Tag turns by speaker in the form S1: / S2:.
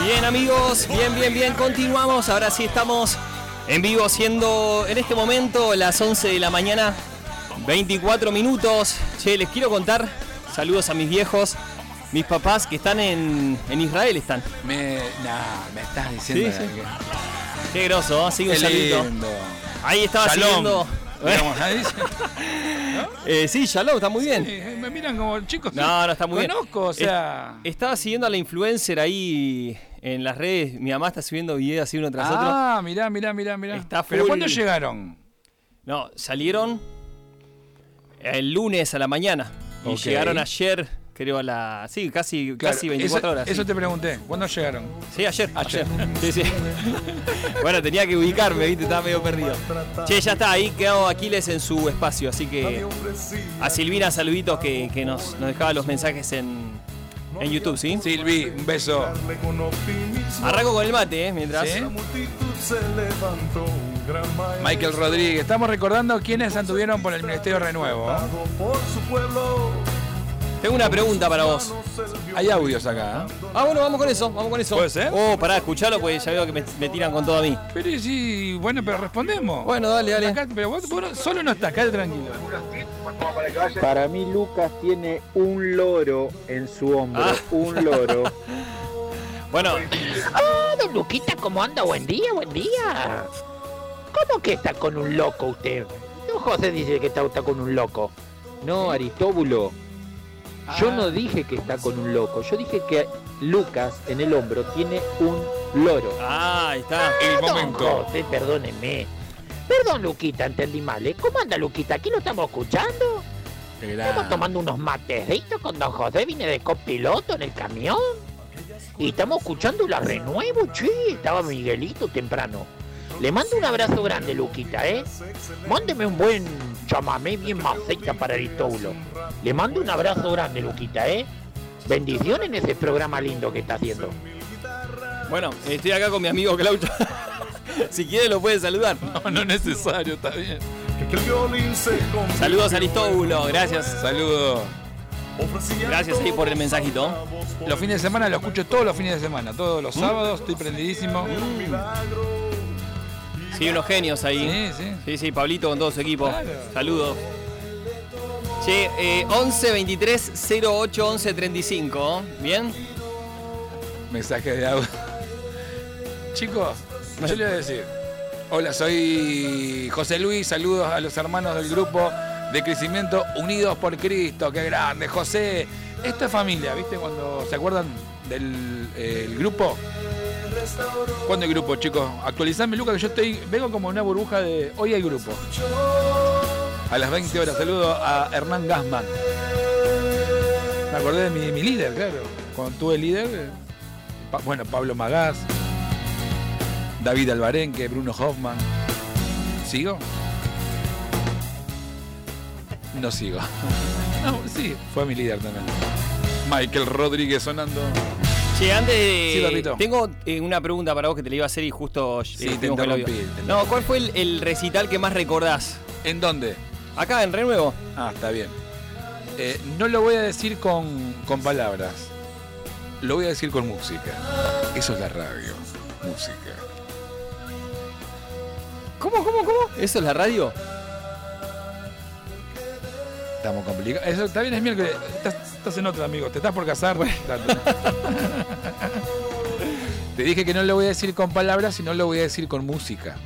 S1: Bien, amigos, bien, continuamos. Ahora sí estamos en vivo, siendo en este momento las 11 de la mañana, 24 minutos. Che, les quiero contar, saludos a mis viejos, mis papás que están en Israel están.
S2: Me estás diciendo.
S1: Sí, sí. Qué groso, así un saludito. Ahí estaba
S2: Shalom.
S1: siguiendo.
S2: ¿No?
S1: Sí, Shalom, está muy bien.
S2: Sí, me miran como chicos.
S1: No, está muy
S2: conozco,
S1: bien.
S2: O sea.
S1: Estaba siguiendo a la influencer ahí en las redes. Mi mamá está subiendo videos así uno tras otro.
S2: Ah, mirá.
S1: Está
S2: ¿Pero
S1: full.
S2: cuándo llegaron?
S1: No, salieron el lunes a la mañana. Y
S2: Ok.
S1: llegaron ayer, creo, a la... Sí, casi 24 horas.
S2: Eso
S1: sí.
S2: te pregunté. ¿Cuándo llegaron?
S1: Sí, ayer. Sí. Bueno, tenía que ubicarme, ¿viste? Estaba medio perdido. Che, ya está, ahí quedó Aquiles en su espacio. Así que a Silvina, saluditos que nos dejaba los mensajes en YouTube, ¿sí?
S2: Silvi, un beso.
S1: Arranco con el mate, mientras...
S2: ¿Sí? Michael Rodríguez. Estamos recordando quiénes anduvieron por el Ministerio Renuevo.
S1: Tengo una pregunta para vos.
S2: Hay audios acá.
S1: Ah, bueno, vamos con eso.
S2: ¿Puede ser?
S1: Oh, pará, escuchalo, porque ya veo que me tiran con todo a mí.
S2: Pero sí, bueno, pero respondemos.
S1: Bueno, dale.
S2: Acá, pero vos solo no estás, quédate tranquilo.
S3: Para mí Lucas tiene un loro en su hombro, un loro.
S1: Bueno,
S4: Don Luquita, ¿cómo anda? Buen día. ¿Cómo que está con un loco usted? Don José dice que está con un loco.
S3: No, Aristóbulo, yo no dije que está con un loco, yo dije que Lucas en el hombro tiene un loro.
S1: ahí está.
S2: El
S4: Don
S2: momento.
S4: José, perdóneme. Perdón, Luquita, entendí mal, ¿eh? ¿Cómo anda, Luquita? ¿Aquí lo estamos escuchando? Estamos tomando unos matecitos con Don José, vine de copiloto en el camión. Y estamos escuchando la renuevo, che. Estaba Miguelito temprano. Le mando un abrazo grande, Luquita, ¿eh? Mándeme un buen chamamé bien maceita para Aristóbulo. Le mando un abrazo grande, Luquita, ¿eh? Bendiciones en ese programa lindo que está haciendo.
S1: Bueno, estoy acá con mi amigo Claudio. Si quiere lo puede saludar.
S2: No es necesario, está bien.
S1: Saludos a Aristóbulo, gracias.
S2: Saludos.
S1: Gracias ahí por el mensajito.
S2: Los fines de semana lo escucho todos los fines de semana. Todos los sábados estoy prendidísimo.
S1: Sí, unos genios ahí. Sí, Pablito con todo su equipo.
S2: Claro.
S1: Saludos. Che, 11 23 08 11 35. ¿Bien?
S2: Mensaje de audio. Chicos, yo le voy a decir. Hola, soy José Luis. Saludos a los hermanos del grupo de Crecimiento Unidos por Cristo. ¡Qué grande, José! Esto es familia, ¿viste? Cuando se acuerdan del el grupo. ¿Cuándo el grupo, chicos? Actualizame, Lucas, que yo vengo como una burbuja de... Hoy hay grupo. A las 20 horas. Saludo a Hernán Gassman. Me acordé de mi líder, claro. Cuando tuve líder, Pablo Magás, David Albarenque, Bruno Hoffman. ¿Sigo? No sigo. No, sí, fue mi líder también. Michael Rodríguez sonando.
S1: Che, antes
S2: Sí,
S1: de...
S2: papito.
S1: Tengo una pregunta para vos que te la iba a hacer y justo...
S2: Sí, te
S1: tuvimos que
S2: interrumpí,
S1: hablar.
S2: te
S1: No, ¿cuál fue el recital que más recordás?
S2: ¿En dónde?
S1: Acá, en Renuevo.
S2: Ah, está bien. No lo voy a decir con palabras. Lo voy a decir con música. Eso es la radio. Música.
S1: ¿Cómo? ¿Eso es la radio?
S2: Estamos complicados. Eso está bien, es miércoles. Estás en otra, amigo. Te estás por casar. Te dije que no lo voy a decir con palabras, sino lo voy a decir con música.